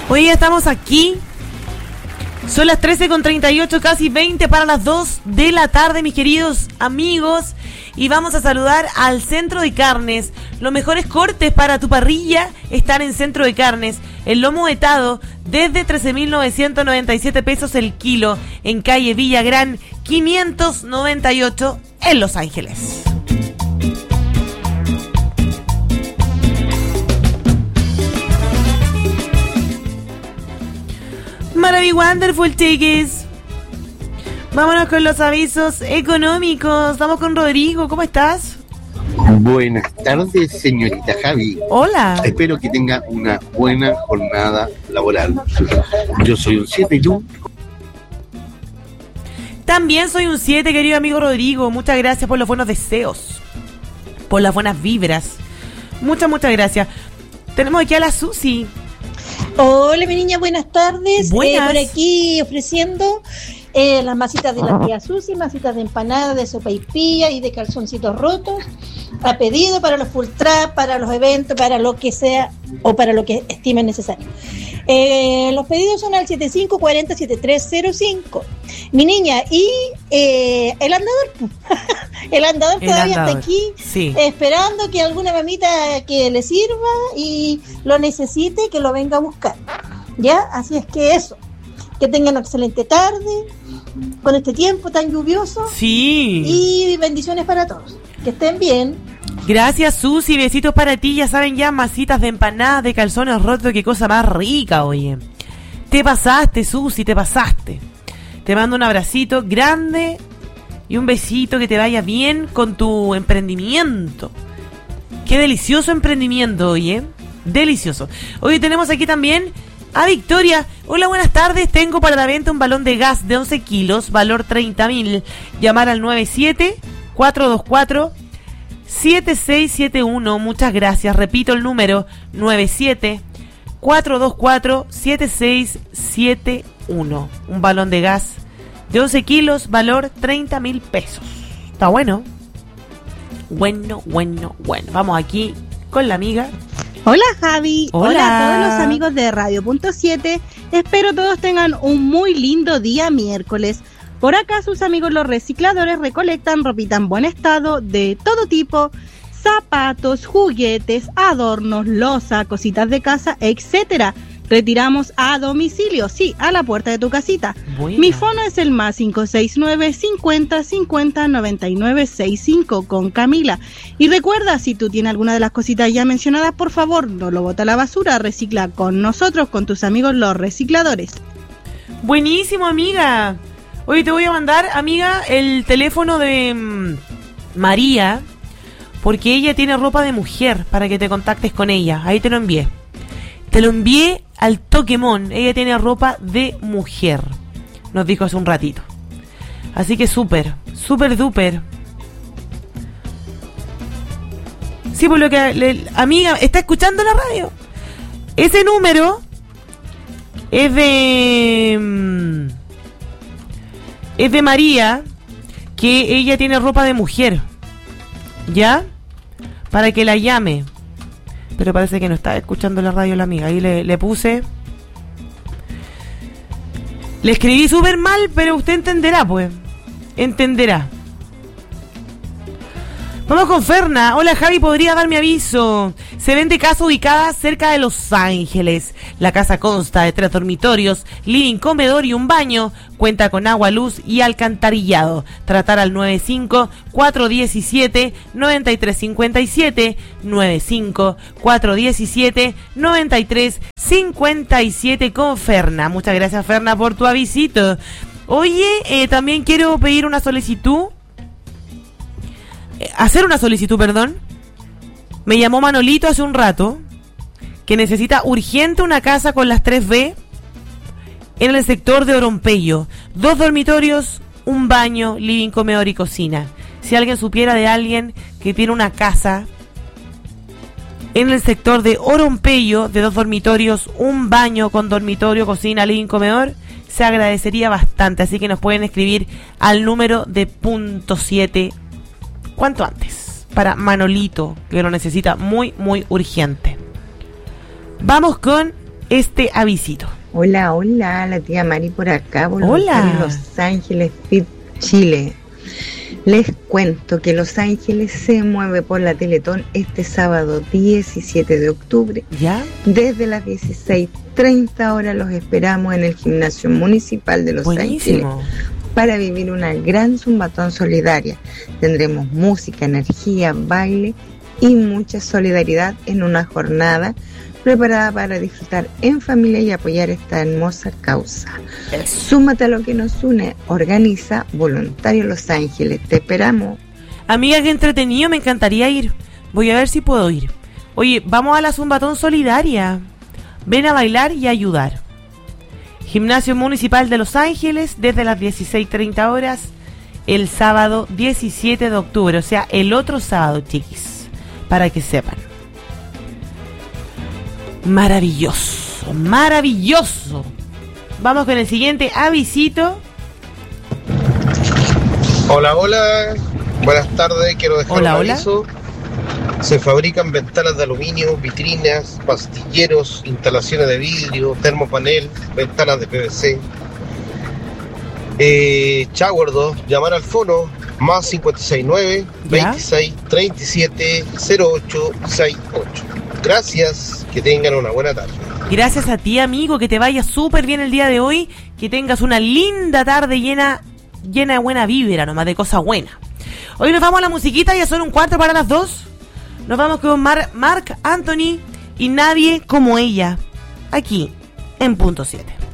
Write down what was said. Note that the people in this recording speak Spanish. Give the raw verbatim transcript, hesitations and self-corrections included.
Hoy estamos aquí. Son las trece con treinta y ocho, casi veinte para las dos de la tarde, mis queridos amigos. Y vamos a saludar al Centro de Carnes. Los mejores cortes para tu parrilla están en Centro de Carnes. El lomo vetado desde trece mil novecientos noventa y siete pesos el kilo en calle Villagrán quinientos noventa y ocho en Los Ángeles. Maraví Wonderful, chiquis. Vámonos con los avisos económicos. Vamos con Rodrigo. ¿Cómo estás? Buenas tardes, señorita Javi. Hola. Espero que tenga una buena jornada laboral. Yo soy un siete y tú. También soy un siete, querido amigo Rodrigo. Muchas gracias por los buenos deseos, por las buenas vibras. Muchas, muchas gracias. Tenemos aquí a la Susi. Hola, mi niña, buenas tardes. Buenas. Eh, por aquí ofreciendo eh, las masitas de la tía Susi, masitas de empanada, de sopaipilla y de calzoncitos rotos, a pedido para los full trap, para los eventos, para lo que sea o para lo que estimen necesario. Eh, los pedidos son al setenta y cinco cuarenta setenta y tres cero cinco. Mi niña, y eh, el andador, el andador El todavía andador, está aquí, sí. esperando que alguna mamita que le sirva y lo necesite, que lo venga a buscar. ¿Ya? Así es que eso. Que tengan una excelente tarde, con este tiempo tan lluvioso. Sí. Y bendiciones para todos. Que estén bien. Gracias, Susi. Besitos para ti. Ya saben, ya masitas de empanadas, de calzones rotos. Qué cosa más rica, oye. Te pasaste, Susi, te pasaste. Te mando un abracito grande y un besito, que te vaya bien con tu emprendimiento. Qué delicioso emprendimiento, oye. Delicioso. Hoy tenemos aquí también a Victoria. Hola, buenas tardes. Tengo para la venta un balón de gas de once kilos, valor treinta mil. Llamar al nueve siete cuatro dos cuatro siete seis siete uno. Muchas gracias. Repito el número: nueve siete cuatro dos cuatro siete seis siete uno. Un balón de gas de once kilos, valor treinta mil pesos. Está bueno. Bueno, bueno, bueno. Vamos aquí con la amiga. Hola, Javi. Hola. Hola a todos los amigos de Radio Punto siete. Espero todos tengan un muy lindo día miércoles. Por acá sus amigos los recicladores recolectan ropita en buen estado de todo tipo: zapatos, juguetes, adornos, loza, cositas de casa, etcétera. Retiramos a domicilio, sí, a la puerta de tu casita. Buena. Mi fono es el más cinco seis nueve cincuenta cincuenta noventa y nueve sesenta y cinco con Camila. Y recuerda, si tú tienes alguna de las cositas ya mencionadas, por favor, no lo bota a la basura, recicla con nosotros, con tus amigos los recicladores. Buenísimo, amiga. Hoy te voy a mandar, amiga, el teléfono de mmm, María, porque ella tiene ropa de mujer, para que te contactes con ella. Ahí te lo envié. Te lo envié al Toquemón. Ella tiene ropa de mujer, nos dijo hace un ratito. Así que súper, súper duper. Sí, por lo que... Le, amiga, ¿está escuchando la radio? Ese número es de... Mmm, es de María, que ella tiene ropa de mujer. ¿Ya? Para que la llame. Pero parece que no está escuchando la radio la amiga. Ahí le, le puse... Le escribí súper mal, pero usted entenderá, pues. Entenderá. Vamos con Ferna. Hola, Javi, ¿podría dar mi aviso? Se vende casa ubicada cerca de Los Ángeles. La casa consta de tres dormitorios, living, comedor y un baño. Cuenta con agua, luz y alcantarillado. Tratar al nueve cinco cuatro uno siete nueve tres cinco siete, nueve cinco cuatro uno siete nueve tres cinco siete con Ferna. Muchas gracias, Ferna, por tu avisito. Oye, eh, también quiero pedir una solicitud. Hacer una solicitud, perdón. Me llamó Manolito hace un rato, que necesita urgente una casa con las tres B en el sector de Orompello. Dos dormitorios, un baño, living, comedor y cocina. Si alguien supiera de alguien que tiene una casa en el sector de Orompello, de dos dormitorios, un baño con dormitorio, cocina, living, comedor, se agradecería bastante. Así que nos pueden escribir al número de punto siete cuanto antes, para Manolito, que lo necesita muy, muy urgente. Vamos con este avisito. Hola, hola, la tía Mari por acá, Hola. en Los Ángeles Fit Chile. Les cuento que Los Ángeles se mueve por la Teletón este sábado diecisiete de octubre. ¿Ya? Desde las dieciséis treinta horas los esperamos en el Gimnasio Municipal de Los Buenísimo. Ángeles para vivir una gran zumbatón solidaria. Tendremos música, energía, baile y mucha solidaridad en una jornada preparada para disfrutar en familia y apoyar esta hermosa causa. Súmate a lo que nos une. Organiza Voluntario Los Ángeles. Te esperamos. Amiga, qué entretenido, me encantaría ir. Voy a ver si puedo ir. Oye, vamos a la Zumbatón Solidaria. Ven a bailar y a ayudar. Gimnasio Municipal de Los Ángeles desde las dieciséis treinta horas el sábado diecisiete de octubre, o sea, el otro sábado, chiquis, para que sepan. Maravilloso, maravilloso. Vamos con el siguiente avisito. Hola, hola. Buenas tardes. Quiero dejar Hola, un hola. aviso. Se fabrican ventanas de aluminio, vitrinas, pastilleros, instalaciones de vidrio, termopanel, ventanas de P V C. Eh, Shower dos, llamar al fono más cinco seis nueve, ¿Ya? veintiséis treinta y siete cero ocho sesenta y ocho. Gracias, que tengan una buena tarde. Gracias a ti, amigo, que te vaya súper bien el día de hoy, que tengas una linda tarde llena llena de buena vibra, nomás de cosas buenas. Hoy nos vamos a la musiquita, ya son un cuarto para las dos. Nos vamos con Mar- Marc Anthony y Nadie como ella, aquí en Punto siete.